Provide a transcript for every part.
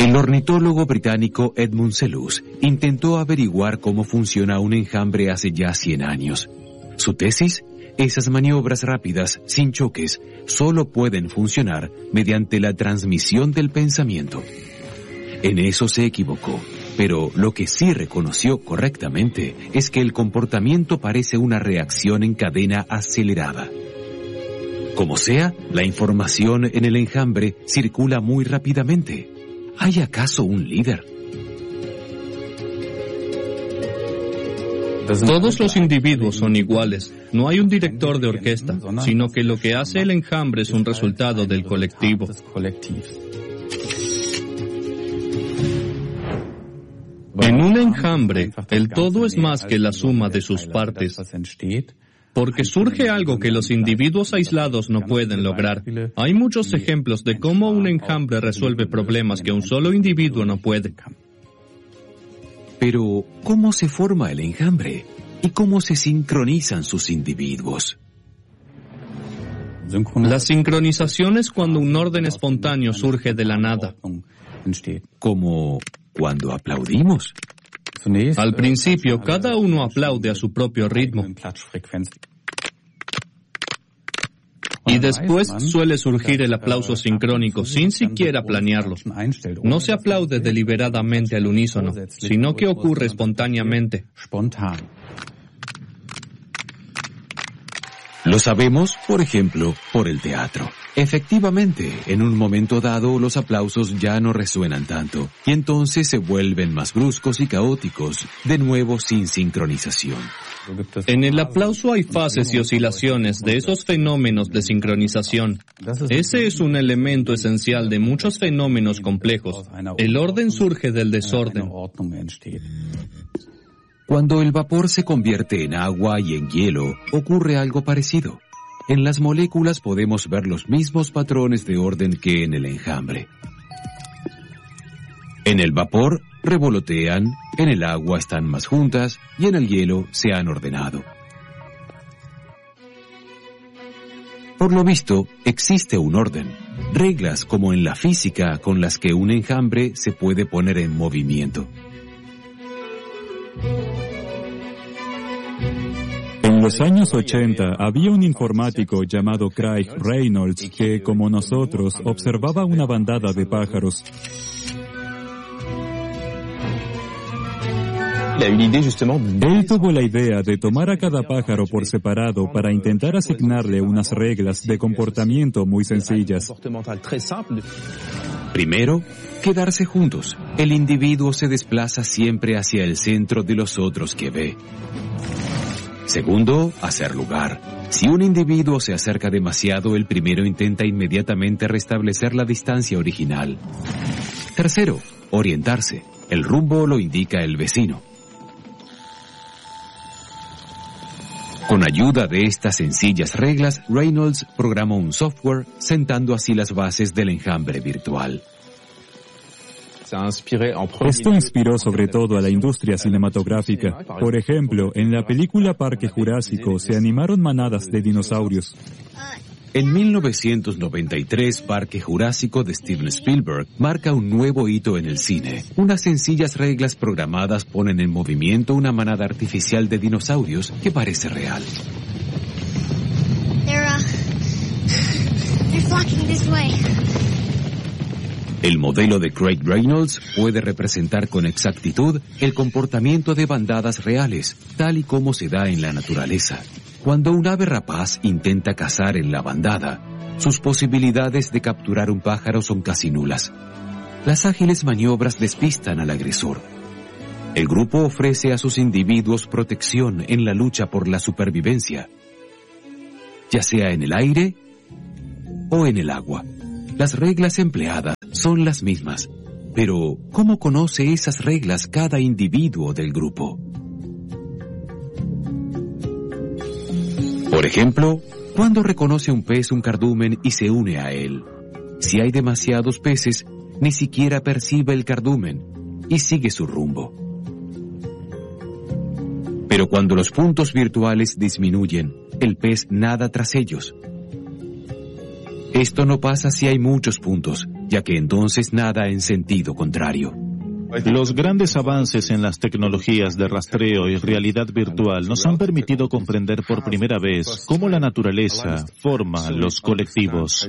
El ornitólogo británico Edmund Selous intentó averiguar cómo funciona un enjambre hace ya 100 años. Su tesis: esas maniobras rápidas, sin choques, solo pueden funcionar mediante la transmisión del pensamiento. En eso se equivocó, pero lo que sí reconoció correctamente es que el comportamiento parece una reacción en cadena acelerada. Como sea, la información en el enjambre circula muy rápidamente. ¿Hay acaso un líder? Todos los individuos son iguales. No hay un director de orquesta, sino que lo que hace el enjambre es un resultado del colectivo. En un enjambre, el todo es más que la suma de sus partes, porque surge algo que los individuos aislados no pueden lograr. Hay muchos ejemplos de cómo un enjambre resuelve problemas que un solo individuo no puede. Pero, ¿cómo se forma el enjambre? ¿Y cómo se sincronizan sus individuos? La sincronización es cuando un orden espontáneo surge de la nada. Como cuando aplaudimos. Al principio, cada uno aplaude a su propio ritmo. Y después suele surgir el aplauso sincrónico sin siquiera planearlo. No se aplaude deliberadamente al unísono, sino que ocurre espontáneamente. Lo sabemos, por ejemplo, por el teatro. Efectivamente, en un momento dado los aplausos ya no resuenan tanto, y entonces se vuelven más bruscos y caóticos, de nuevo sin sincronización. En el aplauso hay fases y oscilaciones de esos fenómenos de sincronización. Ese es un elemento esencial de muchos fenómenos complejos. El orden surge del desorden. Cuando el vapor se convierte en agua y en hielo, ocurre algo parecido. En las moléculas podemos ver los mismos patrones de orden que en el enjambre. En el vapor revolotean, en el agua están más juntas y en el hielo se han ordenado. Por lo visto, existe un orden, reglas como en la física con las que un enjambre se puede poner en movimiento. En los años 80 había un informático llamado Craig Reynolds que, como nosotros, observaba una bandada de pájaros. Él tuvo la idea de tomar a cada pájaro por separado para intentar asignarle unas reglas de comportamiento muy sencillas. Primero, quedarse juntos. El individuo se desplaza siempre hacia el centro de los otros que ve. Segundo, hacer lugar. Si un individuo se acerca demasiado, el primero intenta inmediatamente restablecer la distancia original. Tercero, orientarse. El rumbo lo indica el vecino. Con ayuda de estas sencillas reglas, Reynolds programó un software, sentando así las bases del enjambre virtual. Esto inspiró sobre todo a la industria cinematográfica. Por ejemplo, en la película Parque Jurásico se animaron manadas de dinosaurios. En 1993, Parque Jurásico de Steven Spielberg marca un nuevo hito en el cine. Unas sencillas reglas programadas ponen en movimiento una manada artificial de dinosaurios que parece real. They're flocking this way. El modelo de Craig Reynolds puede representar con exactitud el comportamiento de bandadas reales, tal y como se da en la naturaleza. Cuando un ave rapaz intenta cazar en la bandada, sus posibilidades de capturar un pájaro son casi nulas. Las ágiles maniobras despistan al agresor. El grupo ofrece a sus individuos protección en la lucha por la supervivencia, ya sea en el aire o en el agua. Las reglas empleadas son las mismas, pero ¿cómo conoce esas reglas cada individuo del grupo? Por ejemplo, ¿cuándo reconoce un pez un cardumen y se une a él? Si hay demasiados peces, ni siquiera percibe el cardumen y sigue su rumbo. Pero cuando los puntos virtuales disminuyen, el pez nada tras ellos. Esto no pasa si hay muchos puntos, ya que entonces nada en sentido contrario. Los grandes avances en las tecnologías de rastreo y realidad virtual nos han permitido comprender por primera vez cómo la naturaleza forma los colectivos.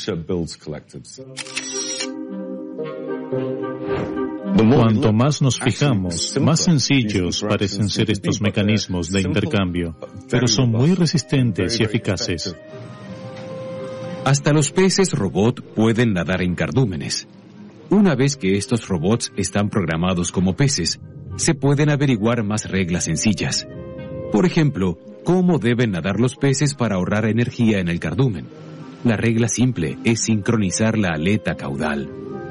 Cuanto más nos fijamos, más sencillos parecen ser estos mecanismos de intercambio, pero son muy resistentes y eficaces. Hasta los peces robot pueden nadar en cardúmenes. Una vez que estos robots están programados como peces, se pueden averiguar más reglas sencillas. Por ejemplo, ¿cómo deben nadar los peces para ahorrar energía en el cardumen? La regla simple es sincronizar la aleta caudal.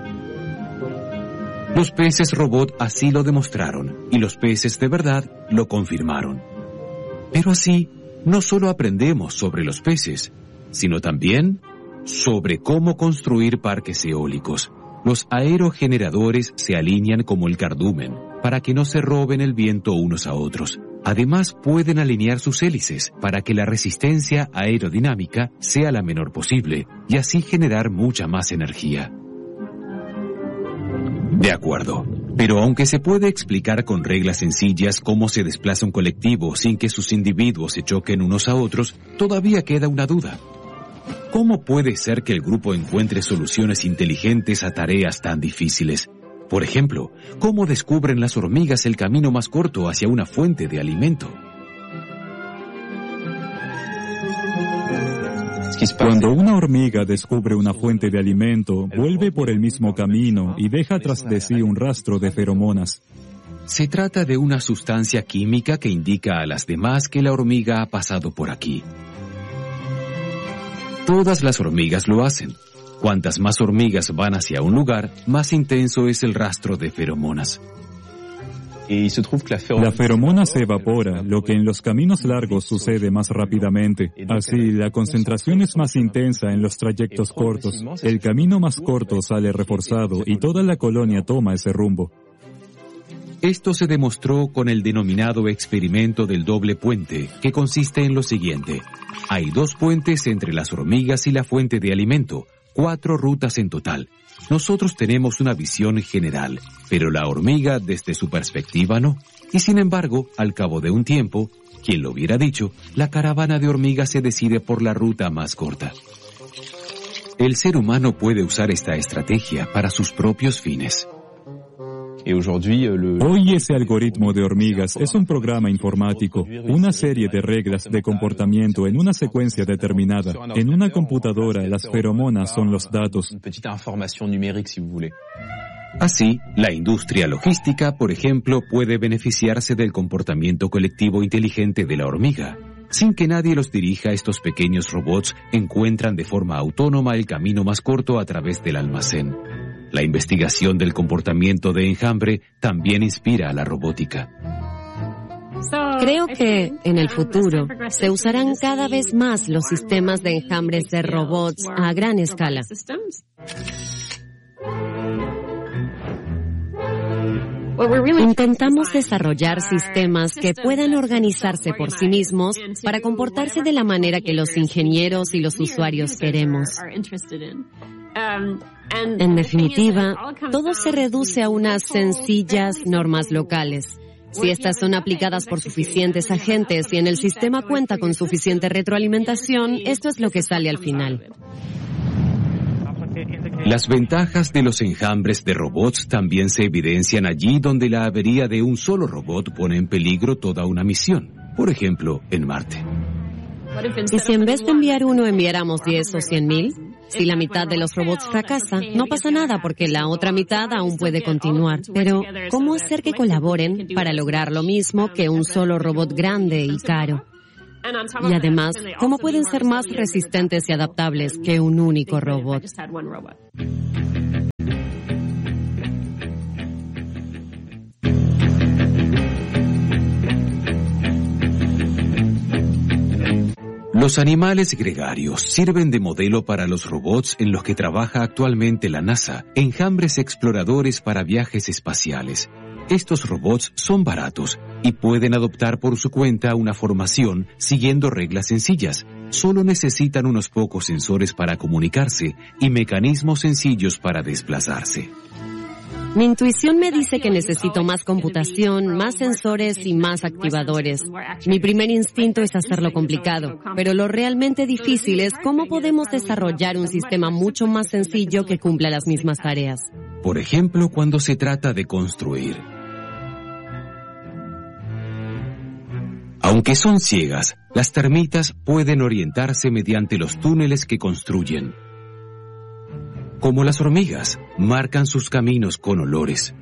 Los peces robot así lo demostraron, y los peces de verdad lo confirmaron. Pero así, no solo aprendemos sobre los peces, sino también sobre cómo construir parques eólicos. Los aerogeneradores se alinean como el cardumen, para que no se roben el viento unos a otros. Además, pueden alinear sus hélices para que la resistencia aerodinámica sea la menor posible, y así generar mucha más energía. De acuerdo, pero aunque se puede explicar con reglas sencillas cómo se desplaza un colectivo sin que sus individuos se choquen unos a otros, todavía queda una duda. ¿Cómo puede ser que el grupo encuentre soluciones inteligentes a tareas tan difíciles? Por ejemplo, ¿cómo descubren las hormigas el camino más corto hacia una fuente de alimento? Cuando una hormiga descubre una fuente de alimento, vuelve por el mismo camino y deja tras de sí un rastro de feromonas. Se trata de una sustancia química que indica a las demás que la hormiga ha pasado por aquí. Todas las hormigas lo hacen. Cuantas más hormigas van hacia un lugar, más intenso es el rastro de feromonas. La feromona se evapora, lo que en los caminos largos sucede más rápidamente. Así, la concentración es más intensa en los trayectos cortos. El camino más corto sale reforzado y toda la colonia toma ese rumbo. Esto se demostró con el denominado experimento del doble puente, que consiste en lo siguiente. Hay 2 puentes entre las hormigas y la fuente de alimento, 4 rutas en total. Nosotros tenemos una visión general, pero la hormiga desde su perspectiva no. Y sin embargo, al cabo de un tiempo, quien lo hubiera dicho, la caravana de hormigas se decide por la ruta más corta. El ser humano puede usar esta estrategia para sus propios fines. Hoy ese algoritmo de hormigas es un programa informático, una serie de reglas de comportamiento en una secuencia determinada. En una computadora, las feromonas son los datos. Así, la industria logística, por ejemplo, puede beneficiarse del comportamiento colectivo inteligente de la hormiga. Sin que nadie los dirija, estos pequeños robots encuentran de forma autónoma el camino más corto a través del almacén. La investigación del comportamiento de enjambre también inspira a la robótica. Creo que, en el futuro, se usarán cada vez más los sistemas de enjambres de robots a gran escala. Intentamos desarrollar sistemas que puedan organizarse por sí mismos para comportarse de la manera que los ingenieros y los usuarios queremos. En definitiva, todo se reduce a unas sencillas normas locales. Si estas son aplicadas por suficientes agentes y en el sistema cuenta con suficiente retroalimentación, esto es lo que sale al final. Las ventajas de los enjambres de robots también se evidencian allí donde la avería de un solo robot pone en peligro toda una misión. Por ejemplo, en Marte. ¿Y si en vez de enviar uno enviáramos 10 o 100,000? Si la mitad de los robots fracasa, no pasa nada porque la otra mitad aún puede continuar. Pero, ¿cómo hacer que colaboren para lograr lo mismo que un solo robot grande y caro? Y además, ¿cómo pueden ser más resistentes y adaptables que un único robot? Los animales gregarios sirven de modelo para los robots en los que trabaja actualmente la NASA, enjambres exploradores para viajes espaciales. Estos robots son baratos y pueden adoptar por su cuenta una formación siguiendo reglas sencillas. solo necesitan unos pocos sensores para comunicarse y mecanismos sencillos para desplazarse. Mi intuición me dice que necesito más computación, más sensores y más activadores. Mi primer instinto es hacerlo complicado, pero lo realmente difícil es cómo podemos desarrollar un sistema mucho más sencillo que cumpla las mismas tareas. Por ejemplo, cuando se trata de construir. Aunque son ciegas, las termitas pueden orientarse mediante los túneles que construyen. Como las hormigas, marcan sus caminos con olores.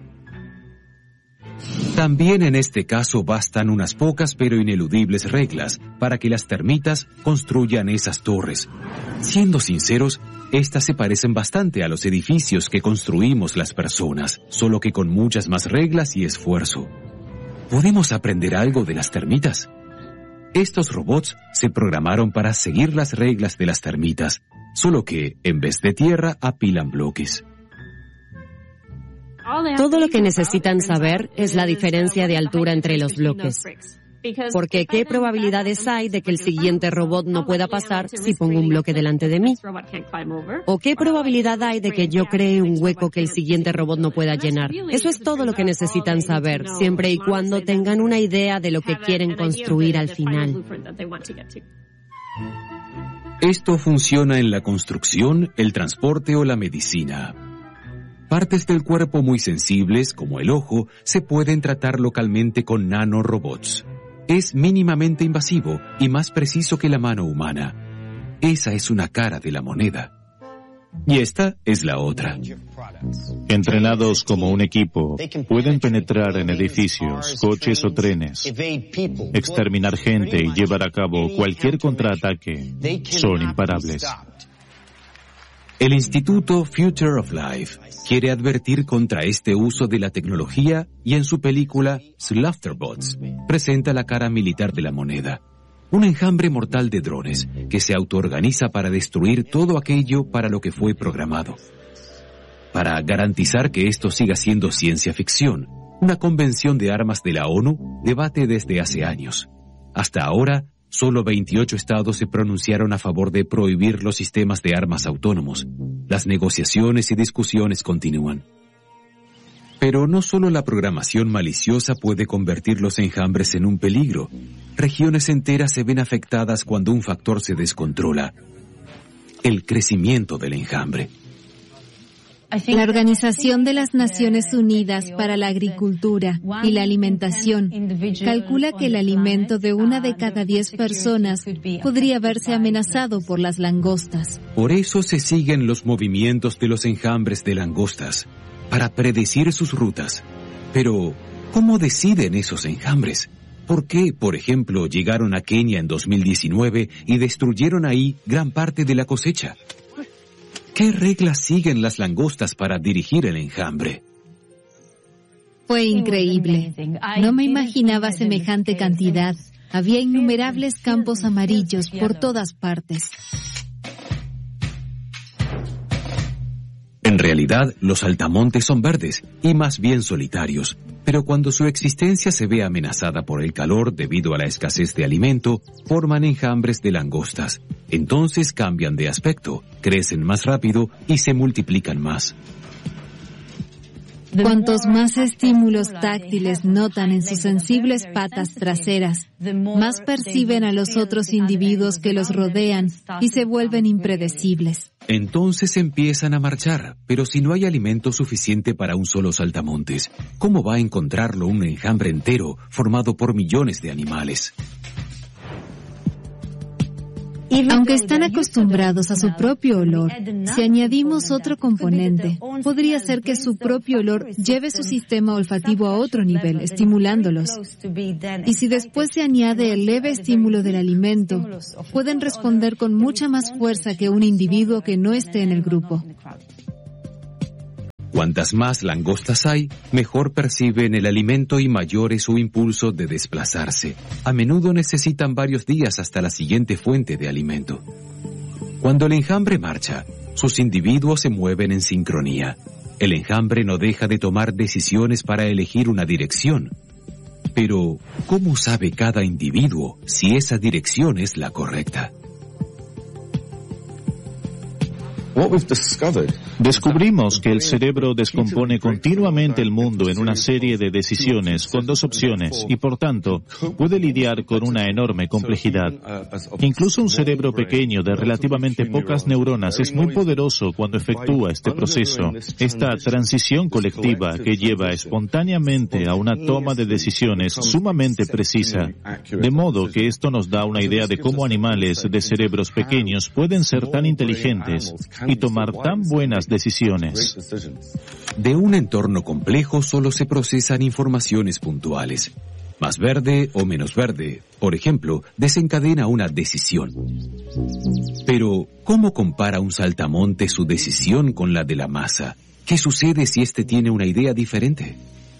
También en este caso bastan unas pocas pero ineludibles reglas para que las termitas construyan esas torres. Siendo sinceros, estas se parecen bastante a los edificios que construimos las personas, solo que con muchas más reglas y esfuerzo. ¿Podemos aprender algo de las termitas? Estos robots se programaron para seguir las reglas de las termitas, solo que, en vez de tierra, apilan bloques. Todo lo que necesitan saber es la diferencia de altura entre los bloques. Porque ¿qué probabilidades hay de que el siguiente robot no pueda pasar si pongo un bloque delante de mí? ¿O qué probabilidad hay de que yo cree un hueco que el siguiente robot no pueda llenar? Eso es todo lo que necesitan saber, siempre y cuando tengan una idea de lo que quieren construir al final. Esto funciona en la construcción, el transporte o la medicina. Partes del cuerpo muy sensibles, como el ojo, se pueden tratar localmente con nanorobots. Es mínimamente invasivo y más preciso que la mano humana. Esa es una cara de la moneda. Y esta es la otra. Entrenados como un equipo, pueden penetrar en edificios, coches o trenes, exterminar gente y llevar a cabo cualquier contraataque. Son imparables. El Instituto Future of Life quiere advertir contra este uso de la tecnología y en su película Slaughterbots presenta la cara militar de la moneda. Un enjambre mortal de drones que se autoorganiza para destruir todo aquello para lo que fue programado. Para garantizar que esto siga siendo ciencia ficción, una convención de armas de la ONU debate desde hace años. Hasta ahora, solo 28 estados se pronunciaron a favor de prohibir los sistemas de armas autónomos. Las negociaciones y discusiones continúan. Pero no solo la programación maliciosa puede convertir los enjambres en un peligro. Regiones enteras se ven afectadas cuando un factor se descontrola: el crecimiento del enjambre. La Organización de las Naciones Unidas para la Agricultura y la Alimentación calcula que el alimento de 1 de cada 10 personas podría verse amenazado por las langostas. Por eso se siguen los movimientos de los enjambres de langostas, para predecir sus rutas. Pero, ¿cómo deciden esos enjambres? ¿Por qué, por ejemplo, llegaron a Kenia en 2019 y destruyeron ahí gran parte de la cosecha? ¿Qué reglas siguen las langostas para dirigir el enjambre? Fue increíble. No me imaginaba semejante cantidad. Había innumerables campos amarillos por todas partes. En realidad, los saltamontes son verdes y más bien solitarios, pero cuando su existencia se ve amenazada por el calor debido a la escasez de alimento, forman enjambres de langostas. Entonces cambian de aspecto, crecen más rápido y se multiplican más. Cuantos más estímulos táctiles notan en sus sensibles patas traseras, más perciben a los otros individuos que los rodean y se vuelven impredecibles. Entonces empiezan a marchar, pero si no hay alimento suficiente para un solo saltamontes, ¿cómo va a encontrarlo un enjambre entero formado por millones de animales? Aunque están acostumbrados a su propio olor, si añadimos otro componente, podría ser que su propio olor lleve su sistema olfativo a otro nivel, estimulándolos. Y si después se añade el leve estímulo del alimento, pueden responder con mucha más fuerza que un individuo que no esté en el grupo. Cuantas más langostas hay, mejor perciben el alimento y mayor es su impulso de desplazarse. A menudo necesitan varios días hasta la siguiente fuente de alimento. Cuando el enjambre marcha, sus individuos se mueven en sincronía. El enjambre no deja de tomar decisiones para elegir una dirección. Pero, ¿cómo sabe cada individuo si esa dirección es la correcta? Descubrimos que el cerebro descompone continuamente el mundo en una serie de decisiones con dos opciones y, por tanto, puede lidiar con una enorme complejidad. Incluso un cerebro pequeño de relativamente pocas neuronas es muy poderoso cuando efectúa este proceso, esta transición colectiva que lleva espontáneamente a una toma de decisiones sumamente precisa. De modo que esto nos da una idea de cómo animales de cerebros pequeños pueden ser tan inteligentes y tomar tan buenas decisiones. De un entorno complejo solo se procesan informaciones puntuales. Más verde o menos verde, por ejemplo, desencadena una decisión. Pero, ¿cómo compara un saltamonte su decisión con la de la masa? ¿Qué sucede si éste tiene una idea diferente?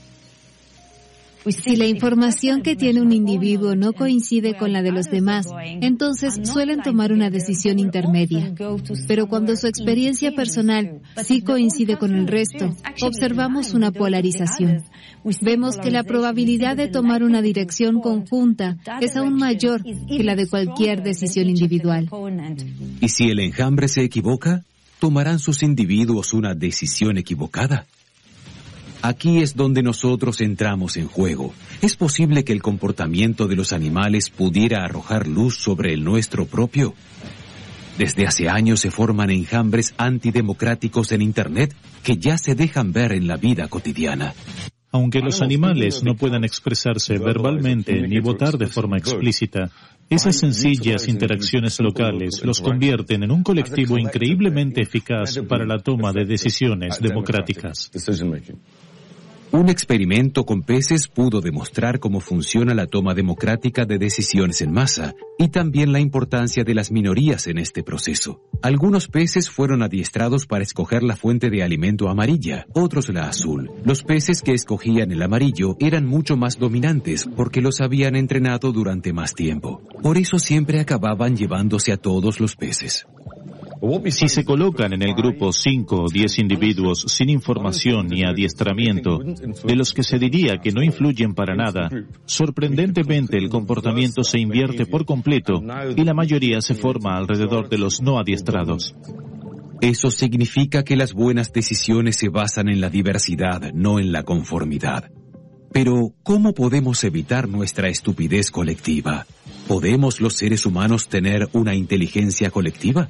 Si la información que tiene un individuo no coincide con la de los demás, entonces suelen tomar una decisión intermedia. Pero cuando su experiencia personal sí coincide con el resto, observamos una polarización. Vemos que la probabilidad de tomar una dirección conjunta es aún mayor que la de cualquier decisión individual. ¿Y si el enjambre se equivoca? ¿Tomarán sus individuos una decisión equivocada? Aquí es donde nosotros entramos en juego. ¿Es posible que el comportamiento de los animales pudiera arrojar luz sobre el nuestro propio? Desde hace años se forman enjambres antidemocráticos en Internet que ya se dejan ver en la vida cotidiana. Aunque los animales no puedan expresarse verbalmente ni votar de forma explícita, esas sencillas interacciones locales los convierten en un colectivo increíblemente eficaz para la toma de decisiones democráticas. Un experimento con peces pudo demostrar cómo funciona la toma democrática de decisiones en masa y también la importancia de las minorías en este proceso. Algunos peces fueron adiestrados para escoger la fuente de alimento amarilla, otros la azul. Los peces que escogían el amarillo eran mucho más dominantes porque los habían entrenado durante más tiempo. Por eso siempre acababan llevándose a todos los peces. Si se colocan en el grupo 5 o 10 individuos sin información ni adiestramiento, de los que se diría que no influyen para nada, sorprendentemente el comportamiento se invierte por completo y la mayoría se forma alrededor de los no adiestrados. Eso significa que las buenas decisiones se basan en la diversidad, no en la conformidad. Pero, ¿cómo podemos evitar nuestra estupidez colectiva? ¿Podemos los seres humanos tener una inteligencia colectiva?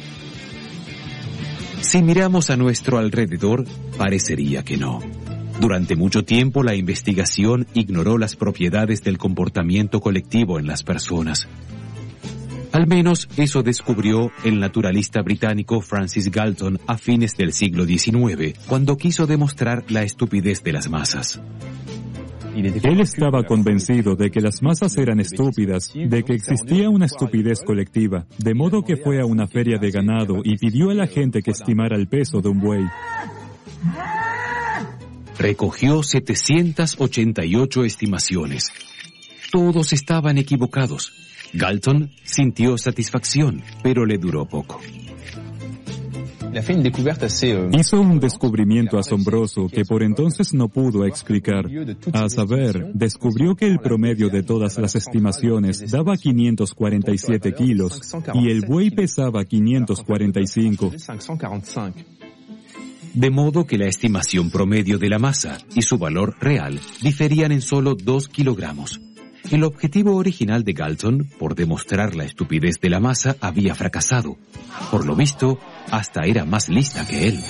Si miramos a nuestro alrededor, parecería que no. Durante mucho tiempo la investigación ignoró las propiedades del comportamiento colectivo en las personas. Al menos eso descubrió el naturalista británico Francis Galton a fines del siglo XIX, cuando quiso demostrar la estupidez de las masas. Él estaba convencido de que las masas eran estúpidas, de que existía una estupidez colectiva, de modo que fue a una feria de ganado y pidió a la gente que estimara el peso de un buey. Recogió 788 estimaciones. Todos estaban equivocados. Galton sintió satisfacción, pero le duró poco. Hizo un descubrimiento asombroso que por entonces no pudo explicar. A saber, descubrió que el promedio de todas las estimaciones daba 547 kilos y el buey pesaba 545. De modo que la estimación promedio de la masa y su valor real diferían en solo 2 kilogramos. El objetivo original de Galton, por demostrar la estupidez de la masa, había fracasado. Por lo visto, hasta era más lista que él.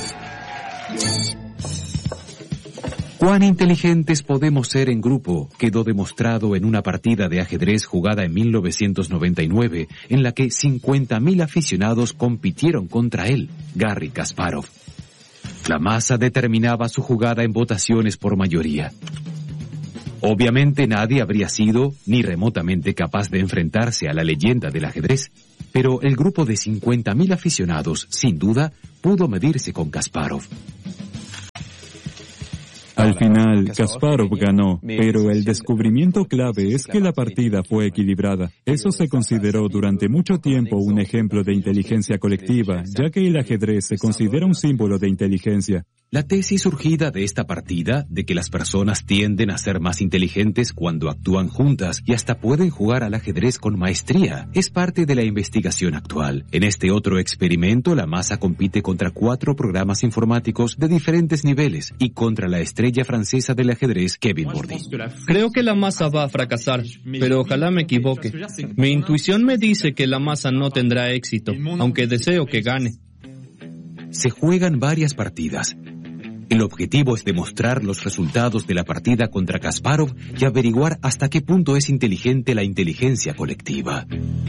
¿Cuán inteligentes podemos ser en grupo? Quedó demostrado en una partida de ajedrez jugada en 1999, en la que 50.000 aficionados compitieron contra él, Garry Kasparov. La masa determinaba su jugada en votaciones por mayoría. Obviamente nadie habría sido ni remotamente capaz de enfrentarse a la leyenda del ajedrez, pero el grupo de 50.000 aficionados, sin duda, pudo medirse con Kasparov. Al final, Kasparov ganó, pero el descubrimiento clave es que la partida fue equilibrada. Eso se consideró durante mucho tiempo un ejemplo de inteligencia colectiva, ya que el ajedrez se considera un símbolo de inteligencia. La tesis surgida de esta partida, de que las personas tienden a ser más inteligentes cuando actúan juntas y hasta pueden jugar al ajedrez con maestría, es parte de la investigación actual. En este otro experimento, la masa compite contra 4 programas informáticos de diferentes niveles y contra la estrella francesa del ajedrez, Kevin Bordy. Creo que la masa va a fracasar, pero ojalá me equivoque. Mi intuición me dice que la masa no tendrá éxito, aunque deseo que gane. Se juegan varias partidas. El objetivo es demostrar los resultados de la partida contra Kasparov y averiguar hasta qué punto es inteligente la inteligencia colectiva.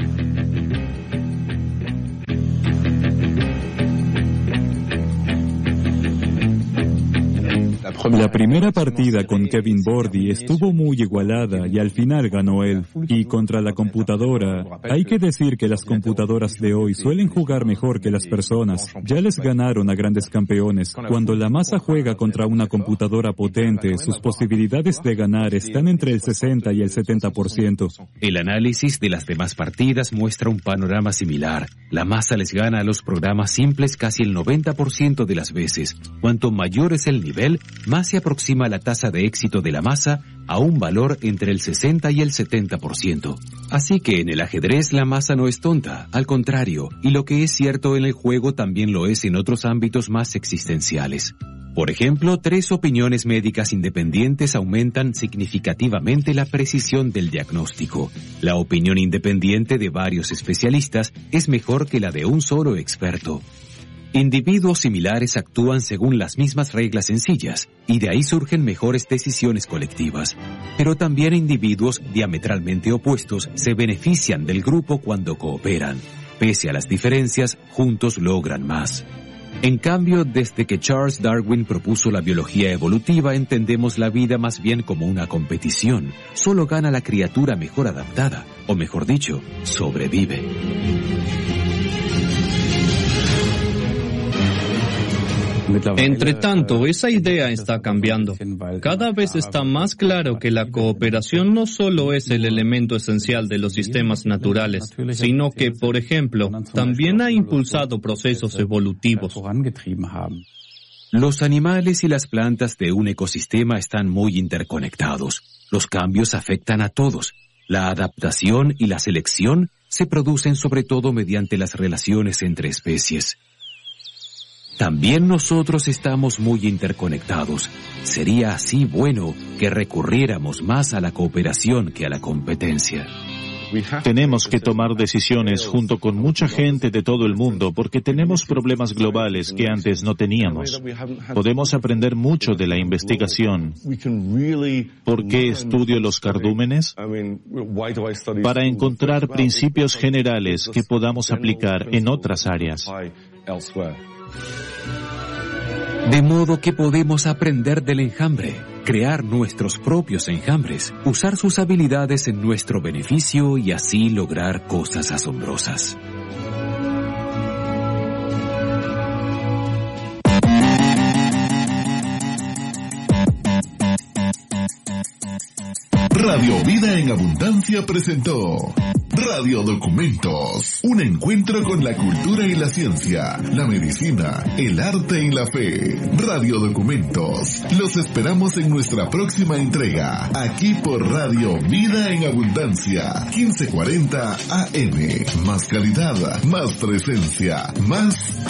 La primera partida con Kevin Bordy estuvo muy igualada y al final ganó él. Y contra la computadora, hay que decir que las computadoras de hoy suelen jugar mejor que las personas. Ya les ganaron a grandes campeones. Cuando la masa juega contra una computadora potente, sus posibilidades de ganar están entre el 60 y el 70%. El análisis de las demás partidas muestra un panorama similar. La masa les gana a los programas simples casi el 90% de las veces. Cuanto mayor es el nivel, más se aproxima la tasa de éxito de la masa a un valor entre el 60 y el 70%. Así que en el ajedrez la masa no es tonta, al contrario, y lo que es cierto en el juego también lo es en otros ámbitos más existenciales. Por ejemplo, 3 opiniones médicas independientes aumentan significativamente la precisión del diagnóstico. La opinión independiente de varios especialistas es mejor que la de un solo experto. Individuos similares actúan según las mismas reglas sencillas, y de ahí surgen mejores decisiones colectivas. Pero también individuos diametralmente opuestos se benefician del grupo cuando cooperan. Pese a las diferencias, juntos logran más. En cambio, desde que Charles Darwin propuso la biología evolutiva, entendemos la vida más bien como una competición. Solo gana la criatura mejor adaptada, o mejor dicho, sobrevive. Entre tanto, esa idea está cambiando. Cada vez está más claro que la cooperación no solo es el elemento esencial de los sistemas naturales, sino que, por ejemplo, también ha impulsado procesos evolutivos. Los animales y las plantas de un ecosistema están muy interconectados. Los cambios afectan a todos. La adaptación y la selección se producen sobre todo mediante las relaciones entre especies. También nosotros estamos muy interconectados. Sería así bueno que recurriéramos más a la cooperación que a la competencia. Tenemos que tomar decisiones junto con mucha gente de todo el mundo porque tenemos problemas globales que antes no teníamos. Podemos aprender mucho de la investigación. ¿Por qué estudio los cardúmenes? Para encontrar principios generales que podamos aplicar en otras áreas. De modo que podemos aprender del enjambre, crear nuestros propios enjambres, usar sus habilidades en nuestro beneficio y así lograr cosas asombrosas. Radio Vida en Abundancia presentó Radio Documentos, un encuentro con la cultura y la ciencia, la medicina, el arte y la fe. Radio Documentos. Los esperamos en nuestra próxima entrega, aquí por Radio Vida en Abundancia, 1540 AM. Más calidad, más presencia, más